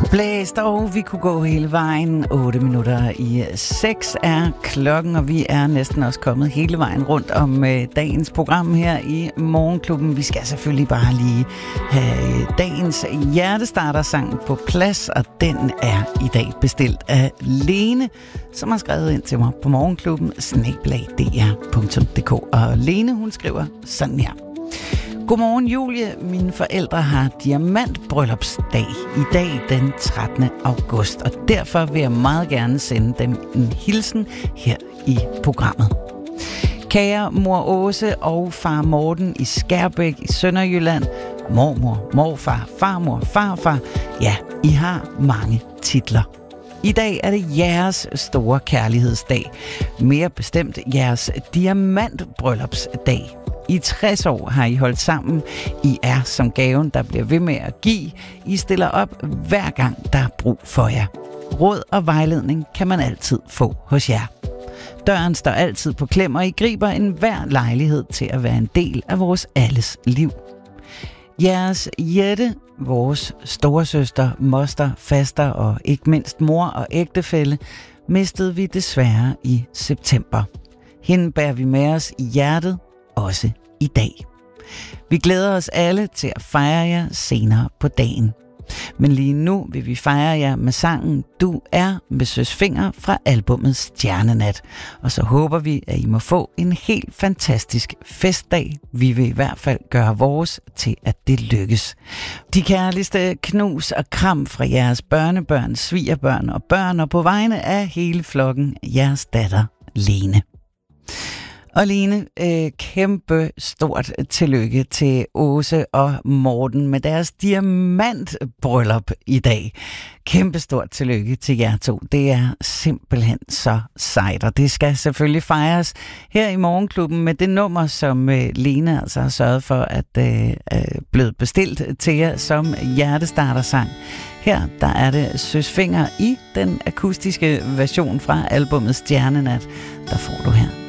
Blæst, og vi kunne gå hele vejen. 8 minutter i 6 er klokken, og vi er næsten også kommet hele vejen rundt om dagens program her i Morgenklubben. Vi skal selvfølgelig bare lige have dagens hjertestartersang på plads, og den er i dag bestilt af Lene, som har skrevet ind til mig på morgenklubben@dr.dk. Og Lene, hun skriver sådan her. Godmorgen Julie, mine forældre har diamantbryllupsdag i dag den 13. august, og derfor vil jeg meget gerne sende dem en hilsen her i programmet. Kære mor Åse og far Morten i Skærbæk i Sønderjylland, mormor, morfar, farmor, farfar, ja, I har mange titler. I dag er det jeres store kærlighedsdag, mere bestemt jeres diamantbryllupsdag. I 60 år har I holdt sammen. I er som gaven, der bliver ved med at give. I stiller op hver gang, der er brug for jer. Råd og vejledning kan man altid få hos jer. Døren står altid på klem, og I griber enhver lejlighed til at være en del af vores alles liv. Jeres Jette, vores storesøster, moster, faster og ikke mindst mor og ægtefælle, mistede vi desværre i september. Hende bærer vi med os i hjertet, også i dag. Vi glæder os alle til at fejre jer senere på dagen. Men lige nu vil vi fejre jer med sangen Du er med Søs Fenger fra albumet Stjernenat. Og så håber vi, at I må få en helt fantastisk festdag. Vi vil i hvert fald gøre vores til, at det lykkes. De kærligste knus og kram fra jeres børnebørn, svigerbørn og børn, og på vegne af hele flokken, jeres datter Lene. Og Lene, kæmpe stort tillykke til Åse og Morten med deres diamantbryllup i dag. Kæmpe stort tillykke til jer to. Det er simpelthen så sejt, og det skal selvfølgelig fejres her i Morgenklubben med det nummer, som Lene altså har sørget for at blevet bestilt til jer som hjertestartersang. Her der er det Søs Fenger i den akustiske version fra albumet Stjernenat, der får du her.